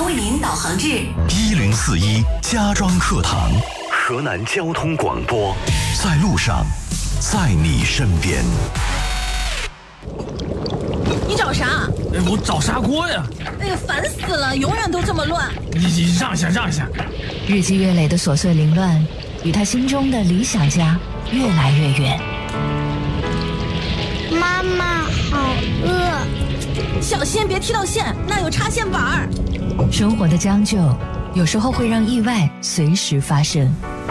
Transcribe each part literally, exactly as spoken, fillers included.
为您导航至一零四一家庄课堂，河南交通广播，在路上，在你身边。 你找啥？ 哎，我找砂锅呀！ 哎呀，烦死了，永远都这么乱。 你你让一下，让一下。 日积月累的琐碎凌乱，与他心中的理想家越来越远。 妈妈好饿， 小心别踢到线，那有插线板儿。 生活的将就，有时候会让意外随时发生。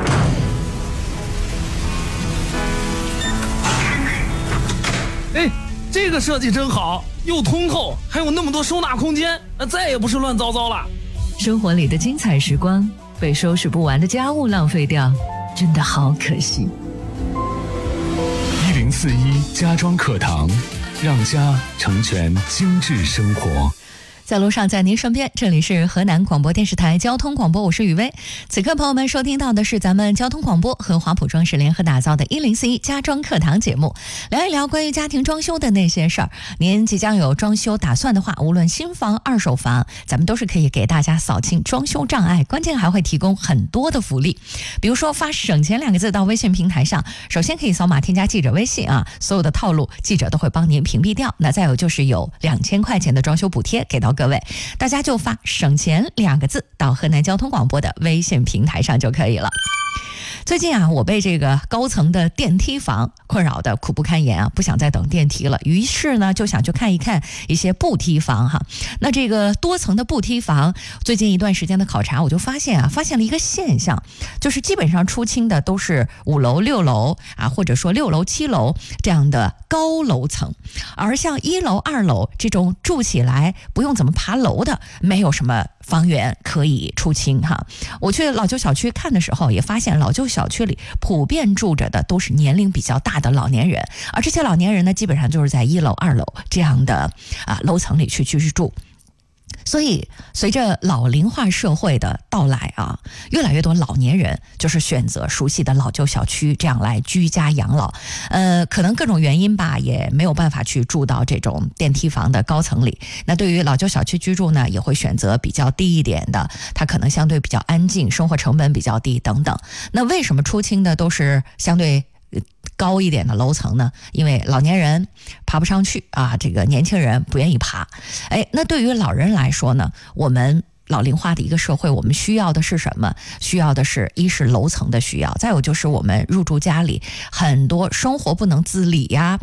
哎，这个设计真好，又通透，还有那么多收纳空间，再也不是乱糟糟了。 生活里的精彩时光，被收拾不完的家务浪费掉，真的好可惜。 一零四一家庄课堂，让家成全精致生活。 在路上，在您身边，这里是河南广播电视台交通广播，我是雨薇。此刻朋友们收听到的是咱们交通广播和华普装饰联合打造的一零四一家装课堂节目，聊一聊关于家庭装修的那些事儿。您即将有装修打算的话，无论新房二手房，咱们都是可以给大家扫清装修障碍，关键还会提供很多的福利。比如说发省钱两个字到微信平台上，首先可以扫码添加记者微信啊，所有的套路记者都会帮您屏蔽掉。那再有就是有两千块钱的装修补贴给到各位，大家就发省钱两个字到河南交通广播的微信平台上就可以了。最近啊，我被这个高层的电梯房困扰的苦不堪言啊，不想再等电梯了，于是呢就想去看一看一些步梯房哈。那这个多层的步梯房，最近一段时间的考察，我就发现啊，发现了一个现象，就是基本上出清的都是五楼、六楼啊，或者说六楼、七楼这样的高楼层，而像一楼、二楼这种住起来不用怎么爬楼的，没有什么房源可以出清哈。我去老旧小区看的时候，也发现老旧小区里普遍住着的都是年龄比较大的老年人，而这些老年人呢，基本上就是在一楼、二楼这样的啊楼层里去居住。所以随着老龄化社会的到来啊，越来越多老年人就是选择熟悉的老旧小区这样来居家养老。呃，可能各种原因吧，也没有办法去住到这种电梯房的高层里。那对于老旧小区居住呢，也会选择比较低一点的，它可能相对比较安静，生活成本比较低等等。那为什么出清的都是相对高一点的楼层呢？因为老年人爬不上去啊，这个年轻人不愿意爬。哎，那对于老人来说呢，我们老龄化的一个社会，我们需要的是什么？需要的是一是楼层的需要，再有就是我们入住家里很多生活不能自理呀，